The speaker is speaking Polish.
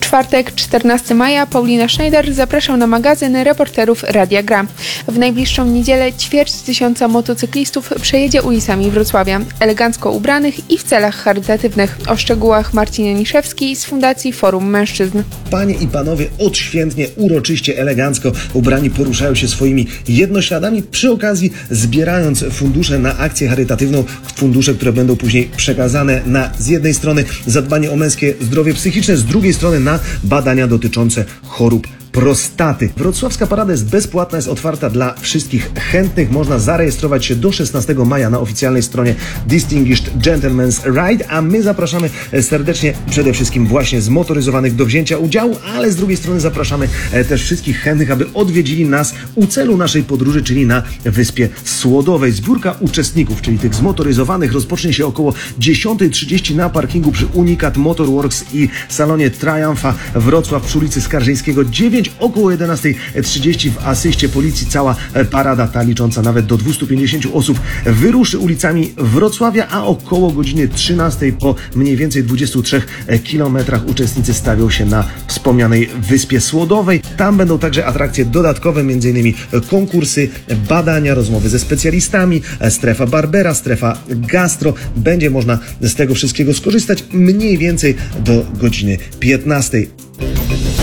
czwartek, 14 maja, Paulina Schneider zapraszał na magazyn reporterów Radia Gra. W najbliższą niedzielę 250 motocyklistów przejedzie ulicami Wrocławia, elegancko ubranych i w celach charytatywnych. O szczegółach Marcin Janiszewski z Fundacji Forum Mężczyzn. Panie i panowie odświętnie, uroczyście, elegancko ubrani poruszają się swoimi jednośladami, przy okazji zbierając fundusze na akcję charytatywną, fundusze, które będą później przekazane na z jednej strony zadbanie o męskie zdrowie psychiczne, z drugiej strony na badania dotyczące chorób prostaty. Wrocławska parada jest bezpłatna, jest otwarta dla wszystkich chętnych. Można zarejestrować się do 16 maja na oficjalnej stronie Distinguished Gentleman's Ride, a my zapraszamy serdecznie przede wszystkim właśnie zmotoryzowanych do wzięcia udziału, ale z drugiej strony zapraszamy też wszystkich chętnych, aby odwiedzili nas u celu naszej podróży, czyli na Wyspie Słodowej. Zbiórka uczestników, czyli tych zmotoryzowanych, rozpocznie się około 10:30 na parkingu przy Unikat Motorworks i salonie Triumfa Wrocław przy ulicy Skarżyńskiego 9. Około 11:30 w asyście policji cała parada, ta licząca nawet do 250 osób, wyruszy ulicami Wrocławia, a około godziny 13 po mniej więcej 23 kilometrach uczestnicy stawią się na wspomnianej Wyspie Słodowej. Tam będą także atrakcje dodatkowe, m.in. konkursy, badania, rozmowy ze specjalistami, strefa Barbera, strefa gastro. Będzie można z tego wszystkiego skorzystać mniej więcej do godziny 15.